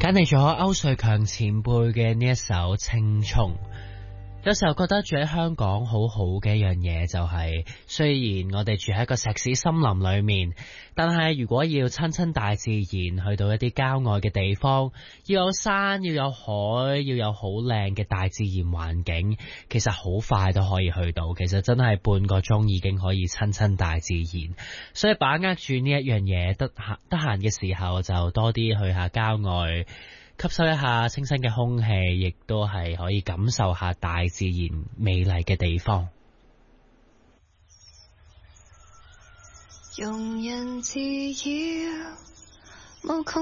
揀嚟咗歐瑞強前輩嘅呢一首《青蔥》。有時候覺得住喺香港好好嘅一樣嘢就係，雖然我哋住喺一個石屎森林裏面，但係如果要親大自然，去到一啲郊外嘅地方，要有山，要有海，要有好靚嘅大自然環境，其實好快都可以去到。其實真係半個鐘已經可以親大自然，所以把握住呢一樣嘢，得閒嘅時候就多啲去下郊外。吸收一下清新嘅空氣，亦都係可以感受下大自然美麗嘅地方。 庸人自擾，無窮